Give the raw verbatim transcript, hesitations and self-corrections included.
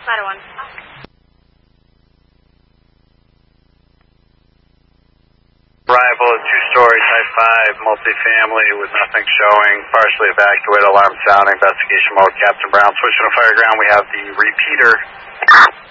Ladder one. Arrival, two-story, type five, multifamily with nothing showing, partially evacuated, alarm sounding, investigation mode, Captain Brown. Switching to fire ground, we have the repeater.